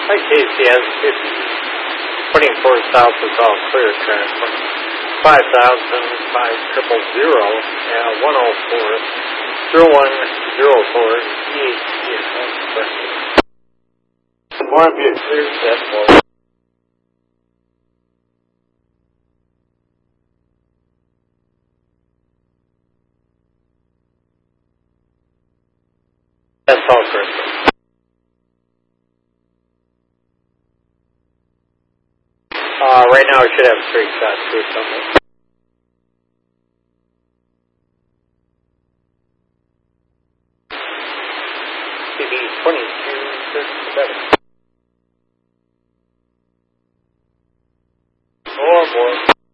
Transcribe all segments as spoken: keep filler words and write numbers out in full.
Hi, K C S fifty. twenty-four south is all clear traffic. five thousand five triple zero and one oh four zero one zero four E H G is unexpected. More view clear set for. That's all correct. Uh, right now, I should have a straight shot through something. C B twenty-two thirty-seven. More, more.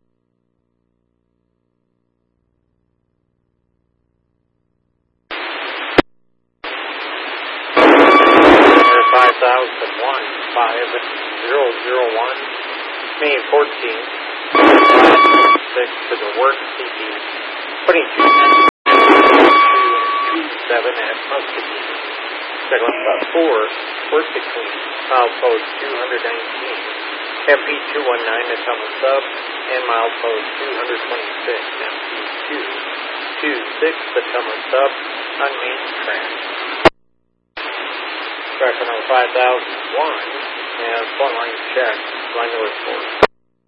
five thousand one, five zero zero one. May fourteenth, six to the work, C B twenty-two two seven at Muscatine. Second spot four, work between milepost two nineteen, M P two nineteen at Thomas Sub, and milepost two twenty-six, M P two twenty-six at Thomas Sub on Main Track. Traffic number five thousand one, and one line check, line number four.